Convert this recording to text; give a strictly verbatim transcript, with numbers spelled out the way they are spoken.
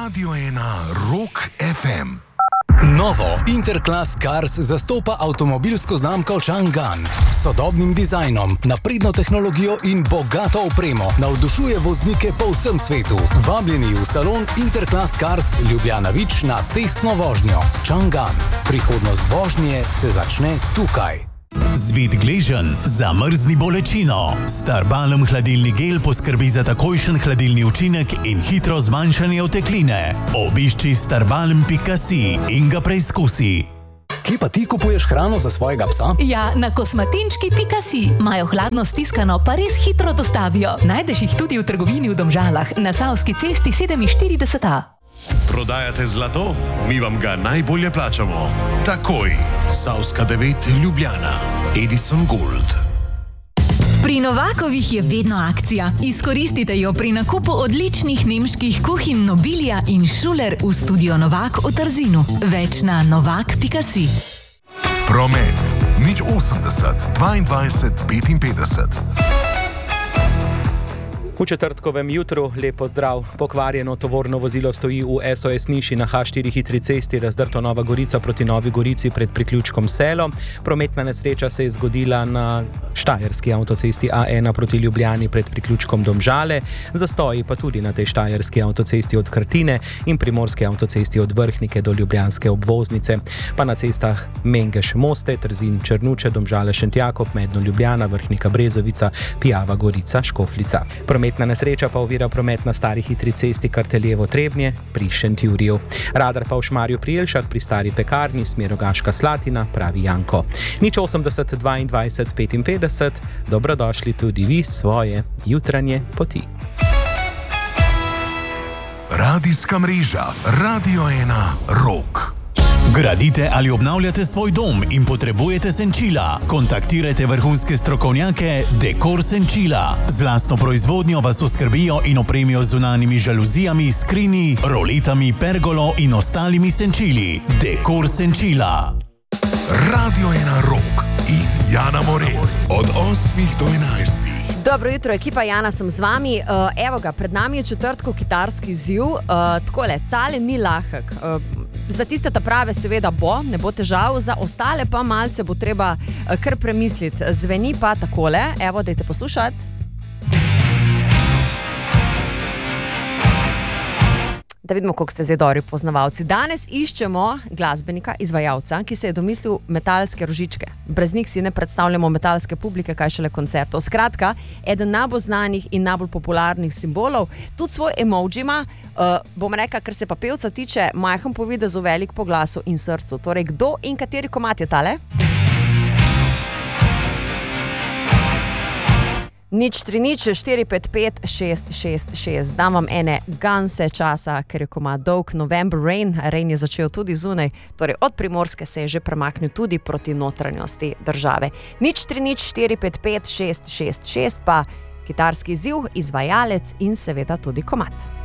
Radio ena Rock ef em. Novo Interclass Cars zastopa avtomobilsko znamko Chang'an s sodobnim dizajnom, napredno tehnologijo in bogato opremo. Navdušuje voznike po vsem svetu. Vabljeni v salon Interclass Cars Ljubljana Vič na testno vožnjo. Chang'an. Prihodnost vožnje se začne tukaj. Zvit gležen, zamrzni bolečino. Starbalm hladilni gel poskrbi za takojšen hladilni učinek in hitro zmanjšanje otekline. Obišči starbalm pika si in ga preizkusi. Kje pa ti kupuješ hrano za svojega psa? Ja, na kosmatinčki pika si. Imajo hladno stiskano, pa res hitro dostavijo. Najdeš jih tudi v trgovini v Domžalah, na Savski cesti sedeminštirideset A. Prodajate zlato? Mi vam ga najbolje plačamo. Takoj. Savska devet Ljubljana. Edison Gold. Pri Novakovih je vedno akcija. Izkoristite jo pri nakupu odličnih nemških kuhinj Nobilia in Schuler v studio Novak v Trzinu. Več na novak pika si. Promet. nič osemdeset dvaindvajset petinpetdeset. V četrtkovem jutru lep pozdrav. Pokvarjeno tovorno vozilo stoji v es o es Niši na ha štiri hitri cesti, razdrto Nova Gorica proti Novi Gorici pred priključkom Selo. Prometna nesreča se je zgodila na štajerski avtocesti A ena proti Ljubljani pred priključkom Domžale, zastoji pa tudi na tej štajerski avtocesti od Krtine in primorski avtocesti od Vrhnike do ljubljanske obvoznice, pa na cestah Mengeš-Moste, Trzin-Črnuče, Domžale-Šentjakob, Medno-Ljubljana, Vrhnika-Brezovica, Pijava-Gorica, Škofljica. Prometna nesreča pa ovira promet na stari hitri cesti Karteljevo-Trebnje pri Šentjuriju. Radar pa v Šmarju pri Jelšah pri stari pekarni smer Rogaška Slatina, pravi Janko. nič osemdeset dvaindvajset petinpetdeset, dobrodošli tudi vi svoje jutranje poti. Radijska mreža Radio ena Rock. Gradite ali obnavljate svoj dom in potrebujete senčila? Kontaktirajte vrhunske strokovnjake Dekor Senčila. Z lastno proizvodnjo vas oskrbijo in opremijo z zunanjimi žaluzijami, skrini, roletami, pergolo in ostalimi senčili. Dekor Senčila. Radio ena Rock in Jana Morel od osmih do enajstih. Dobro jutro, ekipa Jana, sem z vami. Uh, evo ga, pred nami je četrtkov kitarski izziv. Uh, takole, tale ni lahek. Uh, za tiste ta prave seveda bo, ne bo težav, za ostale pa malce bo treba uh, kar premisliti. Zveni pa takole, evo, dajte poslušati. Da vidimo, koliko ste zdaj dobri poznavalci. Danes iščemo glasbenika, izvajalca, ki se je domislil metalske rožičke. Brez njih si ne predstavljamo metalske publike, kaj šele koncertov. Skratka, eden najbolj znanih in najbolj popularnih simbolov, tudi svoj emoji ima, uh, bom rekla, kar se pa pevca tiče, majhen po videzu, velik po glasu in srcu. Torej, kdo in kateri komad je tale? Nič tri nič štiri pet pet šest šest šest. Dam vam ene ganse časa, ker je komad dolg. November Rain. Rain je začel tudi zunaj, torej od Primorske se je že premaknil tudi proti notranjosti države. Nič tri nič štiri pet pet šest šest šest pa kitarski izziv, izvajalec in seveda tudi komad.